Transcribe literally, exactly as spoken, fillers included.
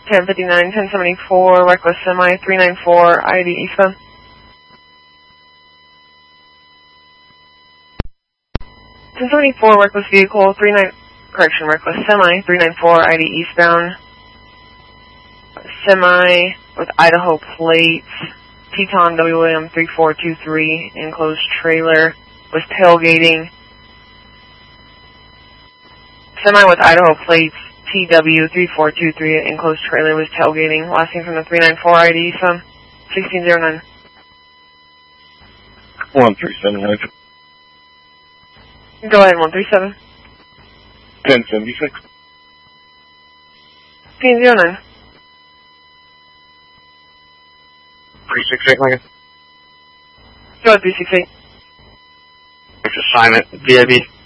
ten fifty-nine, ten seventy-four, reckless semi, three nine four, I D eastbound. ten seventy-four, reckless vehicle, three nine, correction, reckless semi, three nine four, I D eastbound. Semi with Idaho plates, Teton W M three four two three, enclosed trailer, was tailgating. Semi with Idaho plates, T W three four two three, enclosed trailer, was tailgating. Last thing from the three nine four I D, son, sixteen oh nine. one three seven nine. Go ahead, one three seven. ten seventy-six. sixteen oh nine. three six eight, Lincoln. Go ahead, three six eight. Next assignment, V I B.